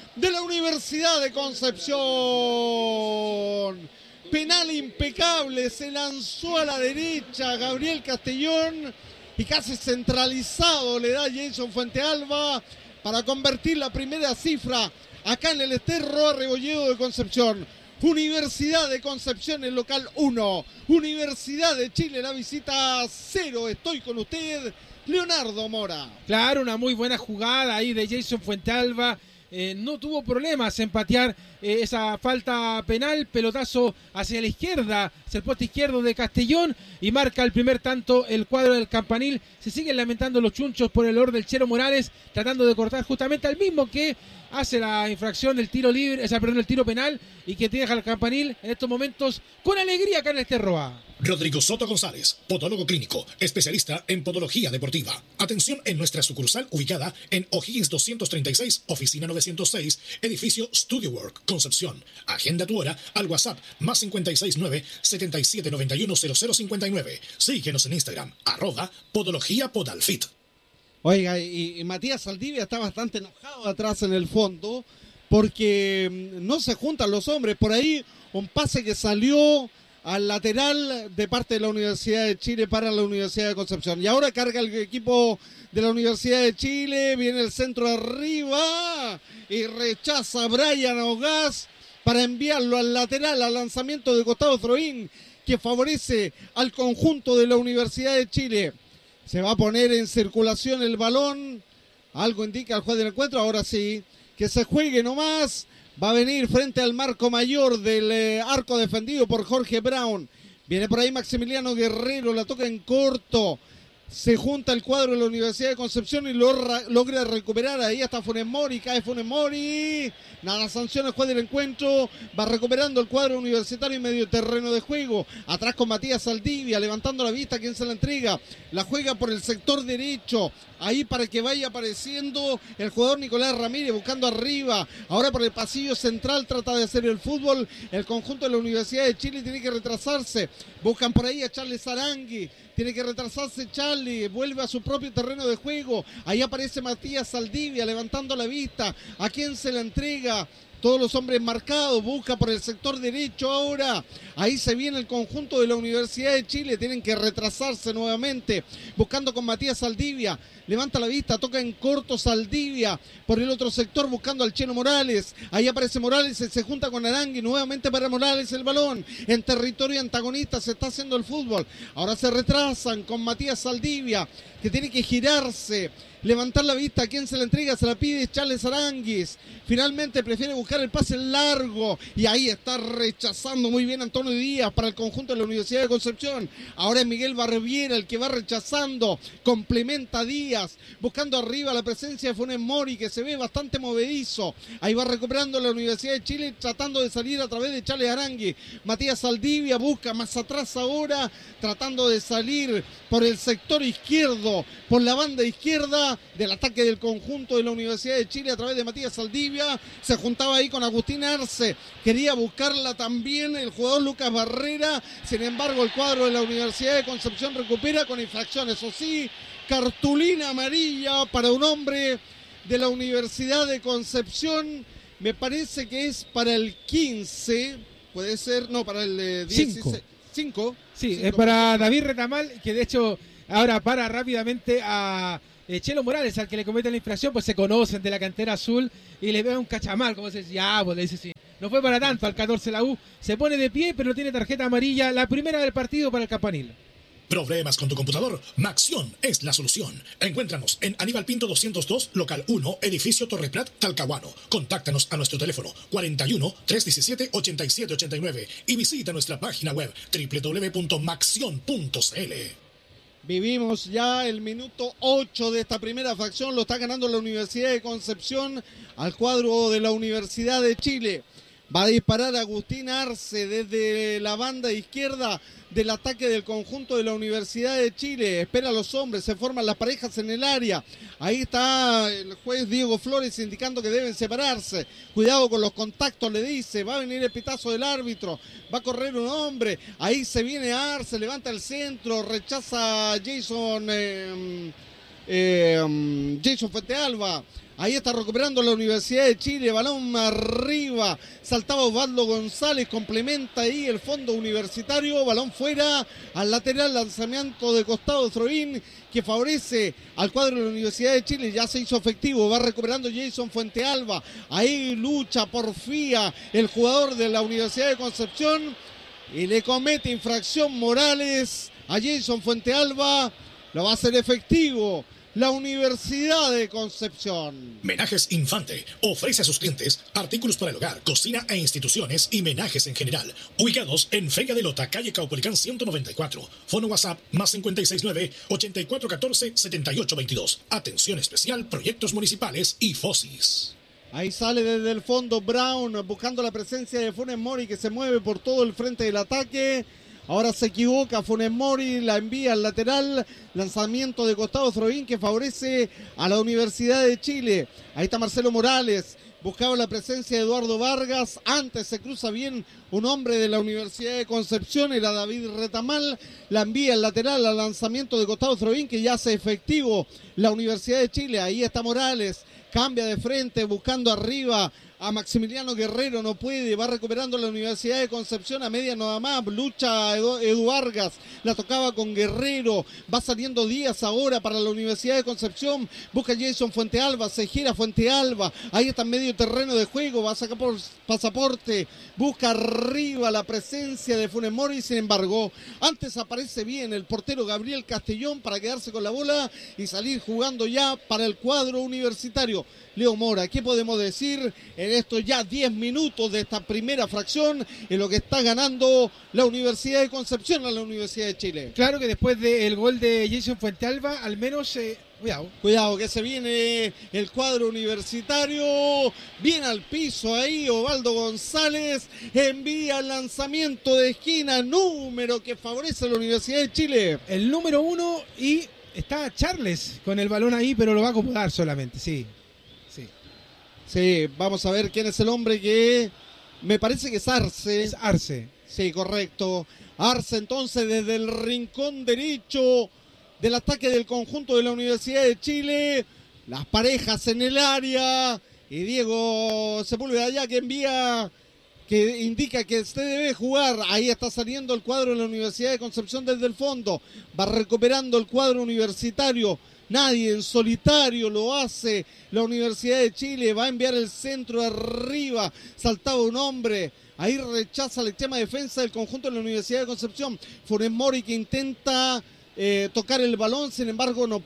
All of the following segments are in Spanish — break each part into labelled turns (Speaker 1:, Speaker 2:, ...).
Speaker 1: de la Universidad de Concepción. Penal impecable, se lanzó a la derecha Gabriel Castellón y casi centralizado le da Jason Fuentealba para convertir la primera cifra acá en el Sterro Arrebolledo de Concepción. Universidad de Concepción, el local 1. Universidad de Chile, la visita 0. Estoy con usted, Leonardo Mora.
Speaker 2: Claro, una muy buena jugada ahí de Jason Fuentealba. No tuvo problemas en patear esa falta penal, pelotazo hacia la izquierda, hacia el poste izquierdo de Castellón, y marca el primer tanto el cuadro del Campanil. Se siguen lamentando los chunchos por el error del Chelo Morales, tratando de cortar justamente al mismo que hace la infracción del tiro libre, el tiro penal, y que deja al Campanil en estos momentos con alegría acá en el Sterroa.
Speaker 3: Rodrigo Soto González, podólogo clínico, especialista en podología deportiva. Atención en nuestra sucursal ubicada en O'Higgins 236, oficina 906, edificio Studio Work, Concepción. Agenda tu hora al WhatsApp más 569-7791-0059. Síguenos en Instagram, @podologiapodalfit.
Speaker 1: Oiga, y Matías Saldivia está bastante enojado atrás en el fondo porque no se juntan los hombres. Por ahí un pase que salió al lateral de parte de la Universidad de Chile para la Universidad de Concepción. Y ahora carga el equipo de la Universidad de Chile, viene el centro arriba y rechaza a Brian Ogaz para enviarlo al lateral, al lanzamiento de Gustavo Throín, que favorece al conjunto de la Universidad de Chile. Se va a poner en circulación el balón, algo indica el juez del encuentro, ahora sí, que se juegue nomás. Va a venir frente al marco mayor del arco defendido por Jorge Brown. Viene por ahí Maximiliano Guerrero, la toca en corto. Se junta el cuadro de la Universidad de Concepción y logra recuperar. Ahí hasta Funes Mori, cae Funes Mori. Nada, sanción el juez del encuentro. Va recuperando el cuadro universitario en medio terreno de juego. Atrás con Matías Saldivia, levantando la vista. ¿Quién se la entrega? La juega por el sector derecho. Ahí para que vaya apareciendo el jugador Nicolás Ramírez, buscando arriba. Ahora por el pasillo central trata de hacer el fútbol. El conjunto de la Universidad de Chile tiene que retrasarse. Buscan por ahí a Charles Arangui. Tiene que retrasarse Charlie. Vuelve a su propio terreno de juego. Ahí aparece Matías Saldivia levantando la vista. ¿A quién se la entrega? Todos los hombres marcados, busca por el sector derecho ahora. Ahí se viene el conjunto de la Universidad de Chile. Tienen que retrasarse nuevamente. Buscando con Matías Saldivia. Levanta la vista, toca en corto Saldivia. Por el otro sector buscando al Chelo Morales. Ahí aparece Morales, se junta con Arangui. Nuevamente para Morales el balón. En territorio antagonista se está haciendo el fútbol. Ahora se retrasan con Matías Saldivia, que tiene que girarse. Levantar la vista, ¿a quién se la entrega? Se la pide Charles Aranguis. Finalmente prefiere buscar el pase largo. Y ahí está rechazando muy bien Antonio Díaz para el conjunto de la Universidad de Concepción. Ahora es Miguel Barbiera el que va rechazando. Complementa Díaz. Buscando arriba la presencia de Funes Mori, que se ve bastante movedizo. Ahí va recuperando la Universidad de Chile, tratando de salir a través de Charles Arangui. Matías Saldivia busca más atrás ahora, tratando de salir por el sector izquierdo, por la banda izquierda del ataque del conjunto de la Universidad de Chile a través de Matías Saldivia. Se juntaba ahí con Agustín Arce, quería buscarla también el jugador Lucas Barrera. Sin embargo, el cuadro de la Universidad de Concepción recupera con infracción, eso sí, cartulina amarilla para un hombre de la Universidad de Concepción. Me parece que es para el 15, puede ser, no, para el 16. 5.
Speaker 2: Sí, es para David Retamal, que de hecho ahora para rápidamente a Chelo Morales, al que le comete la infracción. Pues se conocen de la cantera azul y le ve un cachamal, como se dice, ya, pues le dice sí. No fue para tanto al 14 la U. Se pone de pie, pero tiene tarjeta amarilla, la primera del partido para el Campanil.
Speaker 3: ¿Problemas con tu computador? Maxión es la solución. Encuéntranos en Aníbal Pinto 202, local 1, edificio Torre Prat, Talcahuano. Contáctanos a nuestro teléfono 41 317 8789 y visita nuestra página web www.maxion.cl.
Speaker 1: Vivimos ya el minuto 8 de esta primera fracción. Lo está ganando la Universidad de Concepción al cuadro de la Universidad de Chile. Va a disparar Agustín Arce desde la banda izquierda del ataque del conjunto de la Universidad de Chile. Espera a los hombres, se forman las parejas en el área. Ahí está el juez Diego Flores indicando que deben separarse. Cuidado con los contactos, le dice. Va a venir el pitazo del árbitro. Va a correr un hombre. Ahí se viene Arce, levanta el centro, rechaza a Jason Fuentealba. Ahí está recuperando la Universidad de Chile, balón arriba, saltaba Osvaldo González, complementa ahí el fondo universitario, balón fuera, al lateral, lanzamiento de costado Throín, que favorece al cuadro de la Universidad de Chile, ya se hizo efectivo, va recuperando Jason Fuentealba, ahí lucha, porfía el jugador de la Universidad de Concepción, y le comete infracción Morales a Jason Fuentealba, lo va a hacer efectivo la Universidad de Concepción.
Speaker 3: Menajes Infante ofrece a sus clientes artículos para el hogar, cocina e instituciones y menajes en general. Ubicados en Feria de Lota, calle Caupolicán 194. Fono WhatsApp más 569-8414-7822. Atención especial, proyectos municipales y FOSIS.
Speaker 1: Ahí sale desde el fondo Brown buscando la presencia de Funes Mori, que se mueve por todo el frente del ataque. Ahora se equivoca Funes Mori, la envía al lateral, lanzamiento de costado Throín que favorece a la Universidad de Chile. Ahí está Marcelo Morales, buscaba la presencia de Eduardo Vargas, antes se cruza bien un hombre de la Universidad de Concepción, era David Retamal, la envía al lateral, al lanzamiento de costado Throín que ya hace efectivo la Universidad de Chile. Ahí está Morales, cambia de frente, buscando arriba a Maximiliano Guerrero, no puede, va recuperando la Universidad de Concepción a media nada más, lucha Edu Vargas, la tocaba con Guerrero, va saliendo Díaz ahora para la Universidad de Concepción, busca Jason Fuentealba, se gira Fuentealba, ahí está en medio terreno de juego, va a sacar por pasaporte, busca arriba la presencia de Funes Mori, sin embargo, antes aparece bien el portero Gabriel Castellón para quedarse con la bola y salir jugando ya para el cuadro universitario. Leo Mora, ¿qué podemos decir en estos ya 10 minutos de esta primera fracción en lo que está ganando la Universidad de Concepción a la Universidad de Chile?
Speaker 2: Claro que después del gol de Jason Fuentealba, al menos,
Speaker 1: Cuidado que se viene el cuadro universitario, viene al piso ahí Osvaldo González, envía el lanzamiento de esquina, número que favorece a la Universidad de Chile.
Speaker 2: El número 1 y está Charles con el balón ahí, pero lo va a acomodar solamente, sí.
Speaker 1: Sí, vamos a ver quién es el hombre que me parece que es Arce.
Speaker 2: Es Arce.
Speaker 1: Sí, correcto. Arce entonces desde el rincón derecho del ataque del conjunto de la Universidad de Chile. Las parejas en el área. Y Diego Sepúlveda allá que envía, que indica que usted debe jugar. Ahí está saliendo el cuadro de la Universidad de Concepción desde el fondo. Va recuperando el cuadro universitario. Nadie en solitario lo hace. La Universidad de Chile va a enviar el centro arriba. Saltaba un hombre. Ahí rechaza la extrema defensa del conjunto de la Universidad de Concepción. Funes Mori que intenta tocar el balón, sin embargo no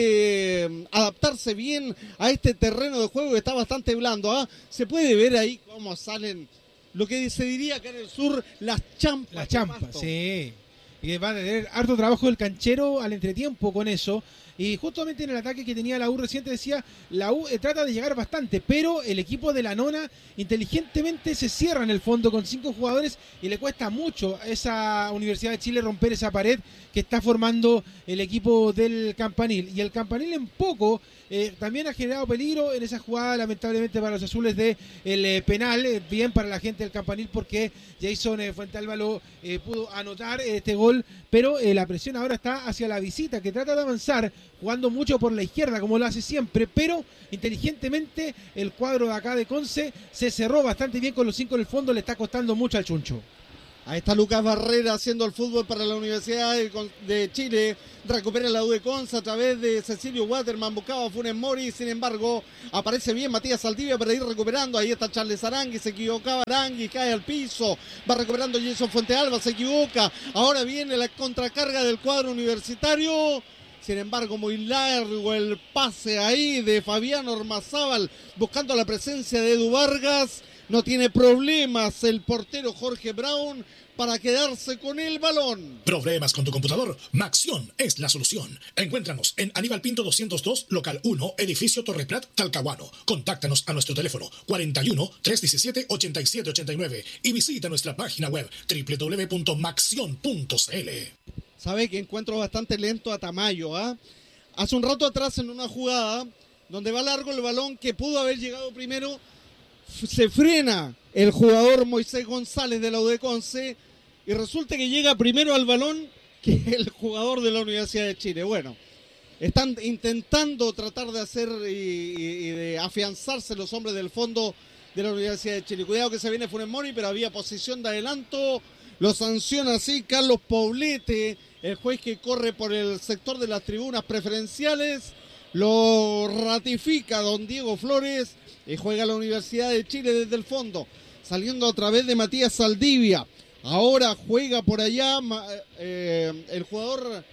Speaker 1: puede adaptarse bien a este terreno de juego que está bastante blando. Se puede ver ahí cómo salen lo que se diría acá en el sur, las champas.
Speaker 2: Las champas, sí. Y va a tener harto trabajo el canchero al entretiempo con eso. Y justamente en el ataque que tenía la U reciente decía, la U trata de llegar bastante, pero el equipo de la nona inteligentemente se cierra en el fondo con 5 jugadores y le cuesta mucho a esa Universidad de Chile romper esa pared que está formando el equipo del Campanil. Y el Campanil en poco también ha generado peligro en esa jugada, lamentablemente para los azules del penal, bien para la gente del Campanil porque Jason Fuentealba lo pudo anotar este gol, pero la presión ahora está hacia la visita que trata de avanzar jugando mucho por la izquierda como lo hace siempre, pero inteligentemente el cuadro de acá de Conce se cerró bastante bien con los 5 en el fondo, le está costando mucho al Chuncho.
Speaker 1: Ahí está Lucas Barrera haciendo el fútbol para la Universidad de Chile. Recupera la U de Conce a través de Cecilio Waterman. Buscaba a Funes Mori. Sin embargo, aparece bien Matías Saldivia para ir recuperando. Ahí está Charles Arangui. Se equivocaba Arangui. Cae al piso. Va recuperando Jason Fuentealba. Se equivoca. Ahora viene la contracarga del cuadro universitario. Sin embargo, muy largo el pase ahí de Fabián Ormazábal. Buscando la presencia de Edu Vargas. No tiene problemas el portero Jorge Brown para quedarse con el balón.
Speaker 3: ¿Problemas con tu computador? Maxión es la solución. Encuéntranos en Aníbal Pinto 202, local 1, edificio Torre Prat, Talcahuano. Contáctanos a nuestro teléfono 41-317-8789 y visita nuestra página web www.maxion.cl.
Speaker 1: Sabe que encuentro bastante lento a Tamayo, Hace un rato atrás en una jugada donde va largo el balón que pudo haber llegado primero, se frena el jugador Moisés González de la U de Conce y resulta que llega primero al balón que el jugador de la Universidad de Chile. Bueno, están intentando tratar de hacer y de afianzarse los hombres del fondo de la Universidad de Chile. Cuidado que se viene Funes Mori, pero había posición de adelanto. Lo sanciona así Carlos Poblete, el juez que corre por el sector de las tribunas preferenciales. Lo ratifica don Diego Flores y juega la Universidad de Chile desde el fondo, saliendo a través de Matías Saldivia. Ahora juega por allá el jugador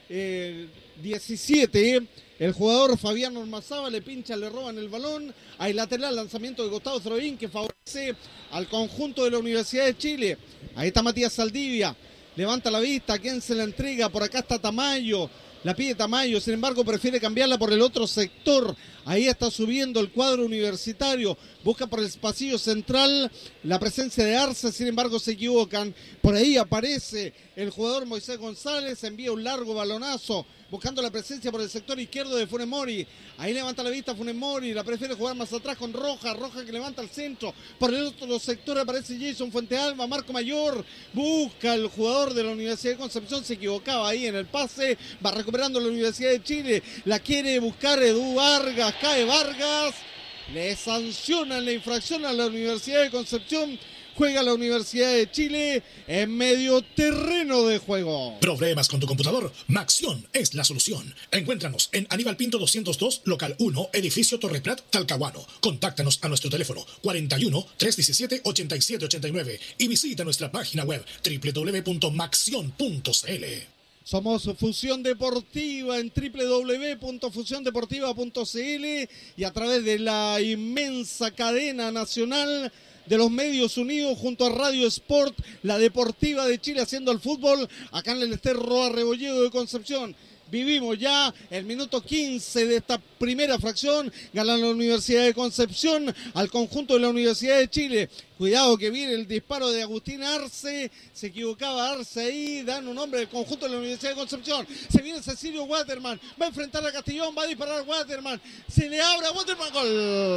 Speaker 1: 17, el jugador Fabián Ormazábal, le pincha, le roban el balón. Hay lateral, lanzamiento de Gustavo Throín que favorece al conjunto de la Universidad de Chile. Ahí está Matías Saldivia, levanta la vista, ¿a quién se la entrega? Por acá está Tamayo, la pide Tamayo, sin embargo prefiere cambiarla por el otro sector. Ahí está subiendo el cuadro universitario, busca por el pasillo central la presencia de Arce, sin embargo se equivocan. Por ahí aparece el jugador Moisés González, envía un largo balonazo, buscando la presencia por el sector izquierdo de Funes Mori. Ahí levanta la vista Funes Mori, la prefiere jugar más atrás con Roja que levanta al centro. Por el otro sector aparece Jason Fuentealba, Marco Mayor, busca el jugador de la Universidad de Concepción, se equivocaba ahí en el pase, va recuperando la Universidad de Chile, la quiere buscar Edu Vargas, cae Vargas, le sancionan la infracción a la Universidad de Concepción. Juega la Universidad de Chile en medio terreno de juego.
Speaker 3: ¿Problemas con tu computador? Maxión es la solución. Encuéntranos en Aníbal Pinto 202, local 1, edificio Torreplat, Talcahuano. Contáctanos a nuestro teléfono 41 317 8789 y visita nuestra página web www.maxion.cl.
Speaker 1: Somos Fusión Deportiva en www.fusiondeportiva.cl y a través de la inmensa cadena nacional de los Medios Unidos junto a Radio Sport, la Deportiva de Chile haciendo el fútbol acá en el Ester Roa Rebolledo de Concepción. Vivimos ya el minuto 15 de esta primera fracción. Gana la Universidad de Concepción al conjunto de la Universidad de Chile. Cuidado que viene el disparo de Agustín Arce. Se equivocaba Arce ahí. Dan un hombre del conjunto de la Universidad de Concepción. Se viene Cecilio Waterman. Va a enfrentar a Castellón. Va a disparar Waterman. Se le abre a Waterman. ¡Gol!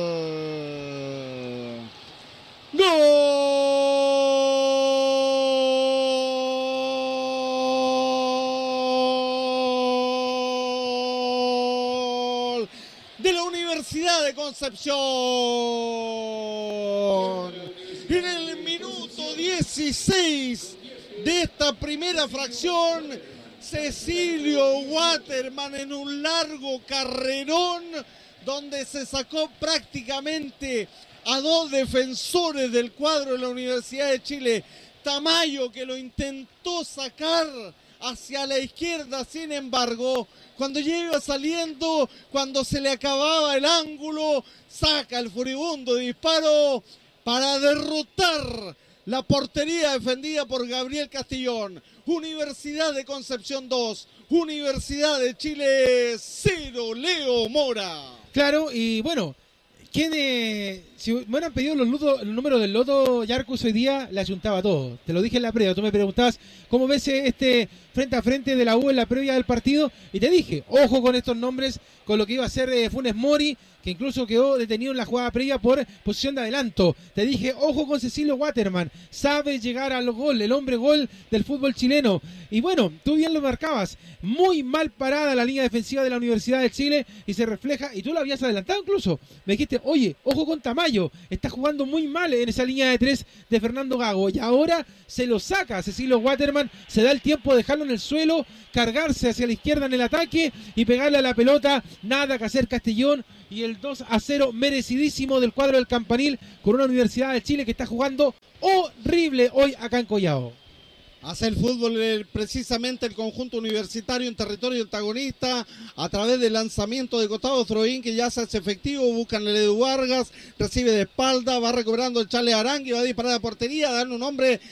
Speaker 1: ¡Gol! De la Universidad de Concepción. En el minuto 16 de esta primera fracción, Cecilio Waterman en un largo carrerón donde se sacó prácticamente a dos defensores del cuadro de la Universidad de Chile. Tamayo, que lo intentó sacar hacia la izquierda, sin embargo, cuando ya iba saliendo, cuando se le acababa el ángulo, saca el furibundo disparo para derrotar la portería defendida por Gabriel Castellón. Universidad de Concepción 2, Universidad de Chile 0, Leo Mora.
Speaker 2: Claro, y bueno, si me hubieran pedido el número del loto Yarcus hoy día, le ayuntaba todo. Te lo dije en la previa, tú me preguntabas cómo ves este frente a frente de la U en la previa del partido, y te dije, ojo con estos nombres, con lo que iba a hacer Funes Mori, que incluso quedó detenido en la jugada previa por posición de adelanto. Te dije, ojo con Cecilio Waterman, sabe llegar al gol, el hombre gol del fútbol chileno. Y bueno, tú bien lo marcabas, muy mal parada la línea defensiva de la Universidad de Chile, y se refleja, y tú lo habías adelantado incluso, me dijiste, oye, ojo con Tamayo, está jugando muy mal en esa línea de tres de Fernando Gago, y ahora se lo saca Cecilio Waterman, se da el tiempo de dejarlo en el suelo, cargarse hacia la izquierda en el ataque y pegarle a la pelota. Nada que hacer Castellón, y el 2-0 merecidísimo del cuadro del Campanil con una Universidad de Chile que está jugando horrible hoy acá en Collao.
Speaker 1: Hace el fútbol precisamente el conjunto universitario en territorio antagonista a través del lanzamiento de Gustavo Throín, que ya se hace efectivo. Buscan el Edu Vargas, recibe de espalda, va recuperando el Charles Arangui, va a disparar a portería, dan un hombre